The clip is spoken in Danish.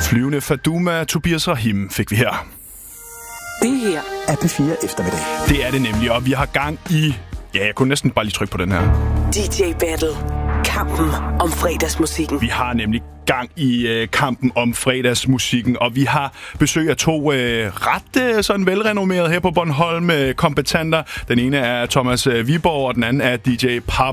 Flyvende Faduma, Tobias Rahim fik vi her. Det her er P4 Eftermiddag. Det er det nemlig, og vi har gang i... Ja, jeg kunne næsten bare lige trykke på den her. DJ Battle. Kampen om fredagsmusikken. Vi har nemlig gang i kampen om fredagsmusikken, og vi har besøg af to ret sådan velrenommerede her på Bornholm kompetenter. Den ene er Thomas Viborg, og den anden er DJ Pablo.